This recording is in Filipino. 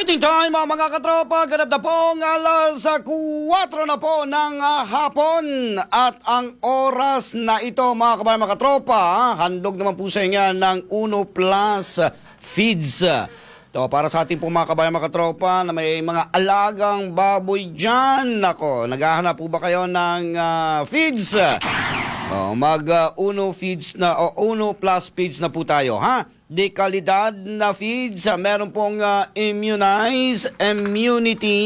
Morning time mga katropa, ganap na pong alas 4 na po ng hapon at ang oras na ito mga kabayan mga katropa, handog naman po sa inyo ng Uno Plus Feeds. So, para sa ating po mga kabayan mga katropa na may mga alagang baboy dyan, nako, naghahanap po ba kayo ng feeds? Uno Feeds na o Uno Plus Feeds na po tayo, ha? De kalidad na feeds, meron pong immunized immunity